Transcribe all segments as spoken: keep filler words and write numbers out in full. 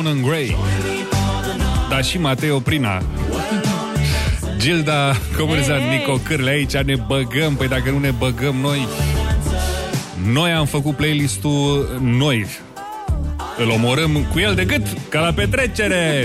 Conan Gray. Dar și Matei Oprina. Gilda Comurzan, Nico Cârle, aici ne băgăm. Păi dacă nu ne băgăm noi, noi am făcut playlist-ul, noi îl omorâm cu el de gât, ca la petrecere.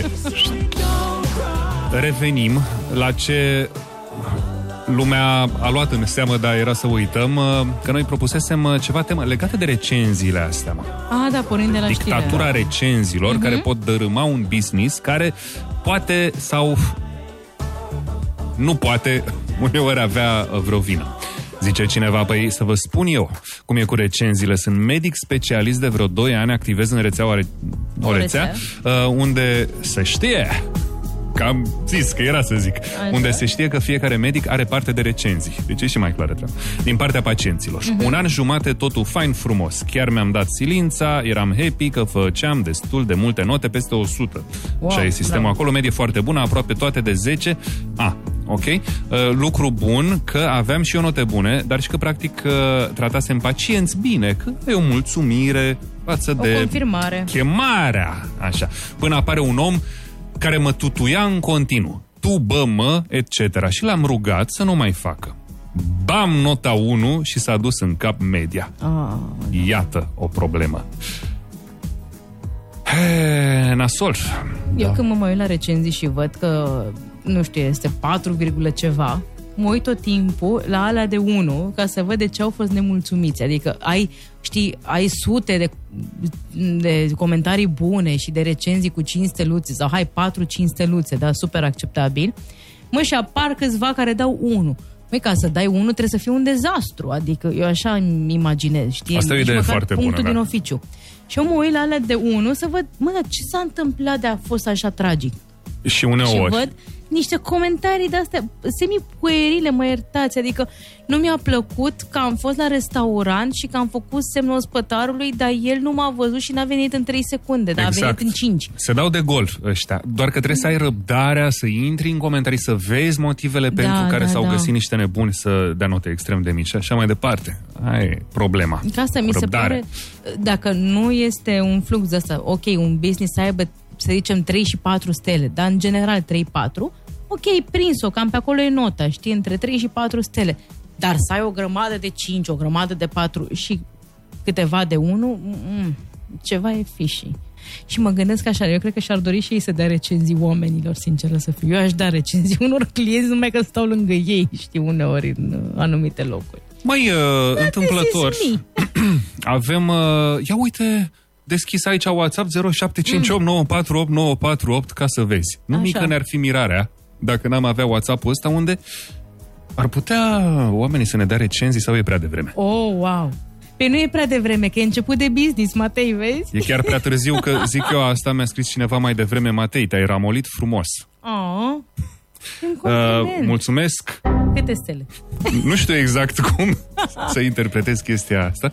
Revenim la ce lumea a luat în seamă, dar era să uităm, că noi propusesem ceva temă legate de recenziile astea, mă. Ah, da, pornind de la Dictatura știre. recenzilor, uh-huh. care pot dărâma un business, care poate sau nu poate uneori avea vreo vină. Zice cineva, păi să vă spun eu cum e cu recenziile. Sunt medic specialist de vreo doi ani, activez în rețeaua re... o rețea, uh, unde se știe, că am zis că era să zic, Așa. unde se știe că fiecare medic are parte de recenzii. Deci e și mai clară treaba. Din partea pacienților. Uh-huh. Un an jumate, totul fain frumos. Chiar mi-am dat silința, eram happy că făceam destul de multe note, peste o sută. Wow, și e sistemul bravo. Acolo, medie foarte bună, aproape toate de zece. Ah, ok. Uh, lucru bun, că aveam și eu note bune, dar și că practic uh, tratasem pacienți bine, că e o mulțumire față o de confirmare. Chemarea. Așa. Până apare un om care mă tutuia în continuu. Tu, bă, mă, et cetera. Și l-am rugat să nu mai facă. Bam, nota unu și s-a dus în cap media. Ah, Iată o problemă. He, nasol. Eu da. când mă mai uit la recenzii și văd că, nu știu, este patru, ceva, mă uit tot timpul la alea de unu ca să văd de ce au fost nemulțumiți. Adică ai, știi, ai sute de, de comentarii bune și de recenzii cu cinci steluțe sau hai patru cinci steluțe, da, super acceptabil. Mă, și apar câțiva care dau unu. Măi, ca să dai unu trebuie să fie un dezastru. Adică eu așa îmi imaginez, știi? Asta e o idee foarte bună, punctul da. din oficiu. Și eu mă uit la alea de unu să văd, mă, dar ce s-a întâmplat de a fost așa tragic? Și uneori. Și văd niște comentarii de-astea semi-puerile, mă iertați, adică nu mi-a plăcut că am fost la restaurant și că am făcut semnul ospătarului, dar el nu m-a văzut și n-a venit în trei secunde, dar exact. a venit în cinci. Se dau de gol ăștia, doar că trebuie să ai răbdarea, să intri în comentarii, să vezi motivele Da, pentru care da, s-au da. găsit niște nebuni să dea note extrem de mici și așa mai departe. Aia e problema. Ca asta mi se Răbdare. pare, dacă nu este un flux de ăsta, ok, un business să aibă, să zicem, trei și patru stele, dar în general trei patru, ok, prins-o, cam pe acolo e nota, știi, între trei și patru stele. Dar să ai o grămadă de cinci, o grămadă de patru și câteva de unu, mm, ceva e fishy. Și mă gândesc așa, eu cred că și-ar dori și ei să dea recenzii oamenilor, sinceră să fiu. Eu aș da recenzii unor clienți numai că stau lângă ei, știi, uneori în anumite locuri. Mai uh, întâmplător, avem, uh, ia uite, deschis aici WhatsApp zero șapte cinci opt nouă patru opt nouă patru opt ca să vezi. Nu Așa. mică ne-ar fi mirarea dacă n-am avea WhatsApp-ul ăsta unde ar putea oamenii să ne dea recenzii sau e prea devreme. Oh, wow! Păi nu e prea devreme, că e început de business, Matei, vezi? E chiar prea târziu că zic eu asta, mi-a scris cineva mai devreme, Matei, te-ai ramolit frumos. Oh, Uh, mulțumesc. Câte stele? Nu știu exact cum să interpretez chestia asta,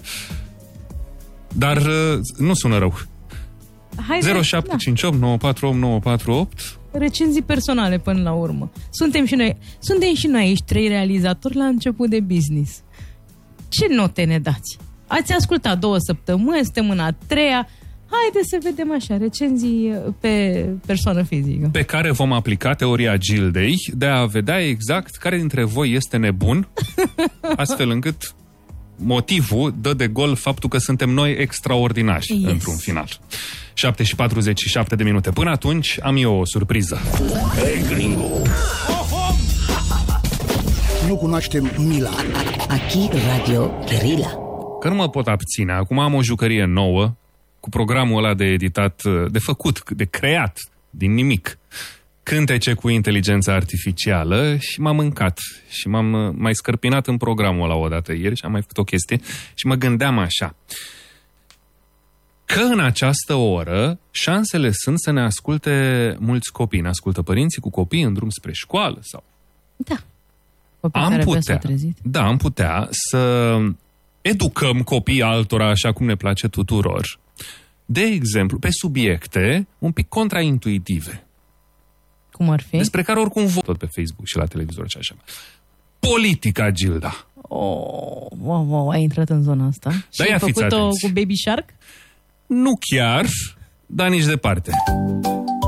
dar uh, nu sună rău. zero șapte cinci opt nouă patru opt nouă patru opt Recenzii personale până la urmă. Suntem și noi, suntem și noi aici trei realizatori la început de business. Ce note ne dați? Ați ascultat două săptămâni, săptămâna a treia. Haideți să vedem așa, recenzii pe persoană fizică. Pe care vom aplica teoria Gildei de a vedea exact care dintre voi este nebun, astfel încât motivul dă de gol faptul că suntem noi extraordinari, yes, într-un final. șapte și patruzeci și șapte de minute. Până atunci am eu o surpriză. Hey, gringo! Nu cunoaștem mila. Aquí Radio Guerrilla. Că nu mă pot abține. Acum am o jucărie nouă cu programul ăla de editat, de făcut, de creat din nimic. Cântece cu inteligența artificială și m-am mâncat. Și m-am mai scărpinat în programul ăla odată ieri și am mai făcut o chestie și mă gândeam așa. Că în această oră șansele sunt să ne asculte mulți copii. Ne ascultă părinții cu copii în drum spre școală sau... Da. Copii am care putea, s-au trezit. da, am putea să educăm copiii altora așa cum ne place tuturor. De exemplu, pe subiecte un pic contraintuitive. Cum ar fi? Despre care oricum văd tot pe Facebook și la televizor și așa. Politica, Gilda. Oh, wow, wow, ai intrat în zona asta. Da, și ai făcut-o cu Baby Shark? Nu chiar, dar nici departe.